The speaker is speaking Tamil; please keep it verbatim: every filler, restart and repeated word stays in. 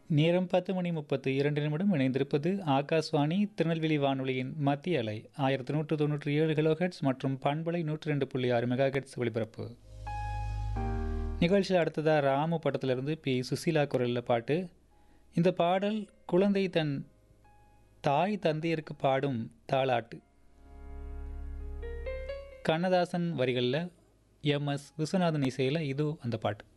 நேரம் பத்து மணி முப்பத்து இரண்டு நிமிடம் இணைந்திருப்பது ஆகாஷ்வாணி திருநெல்வேலி வானொலியின் மத்திய அலை ஆயிரத்தி நூற்று தொண்ணூற்றி ஏழு கிலோஹெட்ஸ் மற்றும் பண்பலை நூற்றி ரெண்டு புள்ளி ஆறு மெகா ஹெட்ஸ் ஒளிபரப்பு. நிகழ்ச்சியில் அடுத்ததாக ராமு படத்திலிருந்து பி சுசீலா குரலில் பாட்டு. இந்த பாடல் குழந்தை தன் தாய் தந்தையருக்கு பாடும் தாலாட்டு. கண்ணதாசன் வரிகளில் எம் எஸ் விஸ்வநாதன் இசையில் இது அந்த பாட்டு.